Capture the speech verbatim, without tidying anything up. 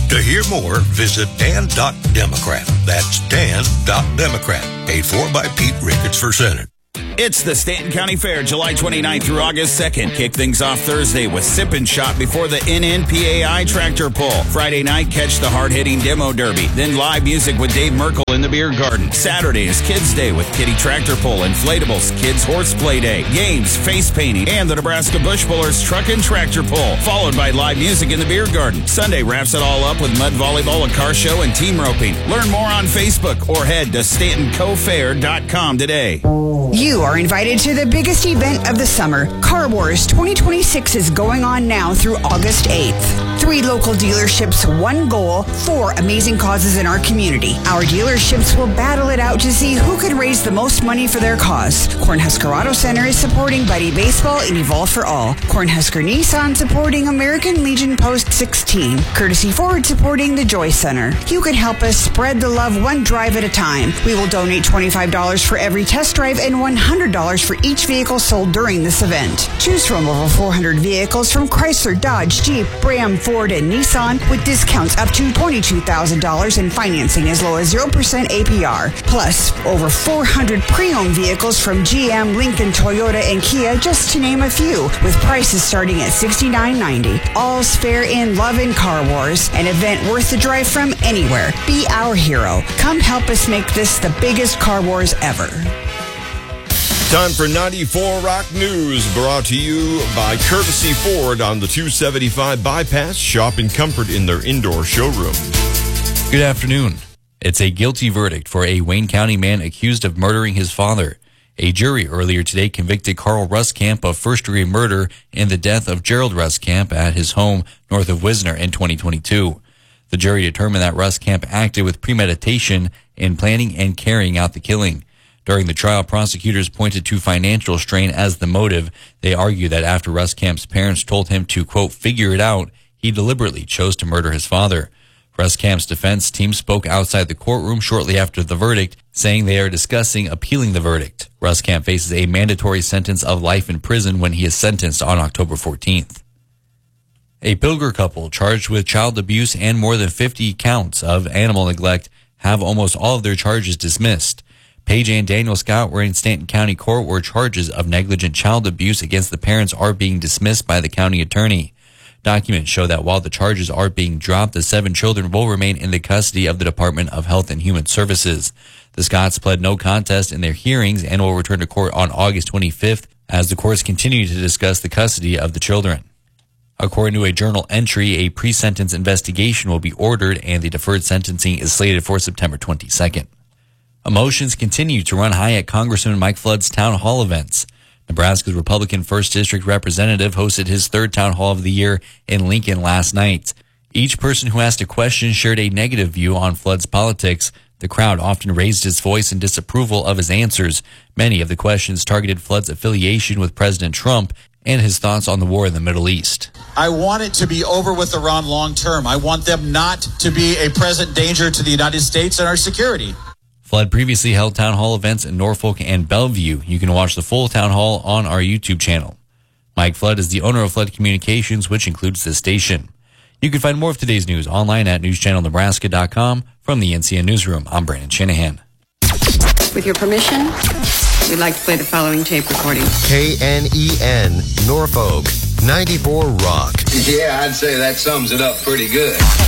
To hear more, visit dan dot democrat. That's dan dot democrat. Paid for by Pete Ricketts for Senate. It's the Stanton County Fair, July twenty-ninth through August second. Kick things off Thursday with Sip and Shop before the N N P A I Tractor Pull. Friday night, catch the hard-hitting Demo Derby. Then live music with Dave Merkel in the Beer Garden. Saturday is Kids Day with Kitty Tractor Pull, Inflatables, Kids Horseplay Day, games, face painting, and the Nebraska Bush Pullers Truck and Tractor Pull, followed by live music in the Beer Garden. Sunday wraps it all up with mud volleyball, a car show, and team roping. Learn more on Facebook or head to stanton co fair dot com today. You are invited to the biggest event of the summer. Car Wars twenty twenty-six is going on now through August eighth. Three local dealerships, one goal, four amazing causes in our community. Our dealerships will battle it out to see who can raise the most money for their cause. Cornhusker Auto Center is supporting Buddy Baseball and Evolve for All. Cornhusker Nissan supporting American Legion Post sixteen. Courtesy Ford supporting the Joy Center. You can help us spread the love one drive at a time. We will donate twenty-five dollars for every test drive and one hundred dollars for each vehicle sold during this event. Choose from over four hundred vehicles from Chrysler, Dodge, Jeep, Ram, Ford, and Nissan with discounts up to twenty-two thousand dollars and financing as low as zero percent A P R. Plus, over four hundred pre-owned vehicles from G M, Lincoln, Toyota, and Kia, just to name a few, with prices starting at sixty-nine ninety. All's fair in love and Car Wars, an event worth the drive from anywhere. Be our hero. Come help us make this the biggest Car Wars ever. Time for ninety-four Rock News, brought to you by Courtesy Ford on the two seventy-five bypass. Shop in comfort in their indoor showroom. Good afternoon. It's a guilty verdict for a Wayne County man accused of murdering his father. A jury earlier today convicted Carl Ruskamp of first-degree murder in the death of Gerald Ruskamp at his home north of Wisner in twenty twenty-two. The jury determined that Ruskamp acted with premeditation in planning and carrying out the killing. During the trial, prosecutors pointed to financial strain as the motive. They argued that after Ruskamp's parents told him to, quote, figure it out, he deliberately chose to murder his father. Ruskamp's defense team spoke outside the courtroom shortly after the verdict, saying they are discussing appealing the verdict. Ruskamp faces a mandatory sentence of life in prison when he is sentenced on October fourteenth. A Pilger couple charged with child abuse and more than fifty counts of animal neglect have almost all of their charges dismissed. Paige and Daniel Scott were in Stanton County Court where charges of negligent child abuse against the parents are being dismissed by the county attorney. Documents show that while the charges are being dropped, the seven children will remain in the custody of the Department of Health and Human Services. The Scotts pled no contest in their hearings and will return to court on August twenty-fifth as the courts continue to discuss the custody of the children. According to a journal entry, a pre-sentence investigation will be ordered and the deferred sentencing is slated for September twenty-second. Emotions continue to run high at Congressman Mike Flood's town hall events. Nebraska's Republican first District representative hosted his third town hall of the year in Lincoln last night. Each person who asked a question shared a negative view on Flood's politics. The crowd often raised its voice in disapproval of his answers. Many of the questions targeted Flood's affiliation with President Trump and his thoughts on the war in the Middle East. I want it to be over with Iran long term. I want them not to be a present danger to the United States and our security. Flood previously held town hall events in Norfolk and Bellevue. You can watch the full town hall on our YouTube channel. Mike Flood is the owner of Flood Communications, which includes this station. You can find more of today's news online at news channel nebraska dot com. From the N C N Newsroom, I'm Brandon Shanahan. With your permission, we'd like to play the following tape recording. K N E N, Norfolk, ninety-four Rock. Yeah, I'd say that sums it up pretty good.